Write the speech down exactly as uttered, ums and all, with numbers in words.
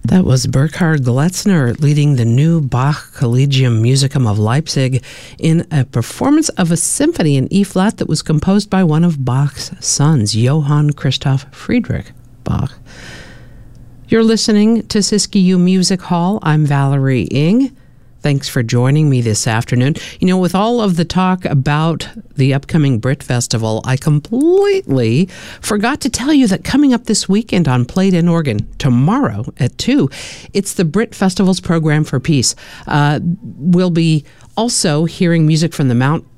That was Burkhard Gletzner leading the new Bach Collegium Musicum of Leipzig in a performance of a symphony in E-flat that was composed by one of Bach's sons, Johann Christoph Friedrich Bach. You're listening to Siskiyou Music Hall. I'm Valerie Ing. Thanks for joining me this afternoon. You know, with all of the talk about the upcoming Brit Festival, I completely forgot to tell you that coming up this weekend on Played in Oregon, tomorrow at two, it's the Brit Festival's Program for Peace. Uh, we'll be also hearing music from the Mount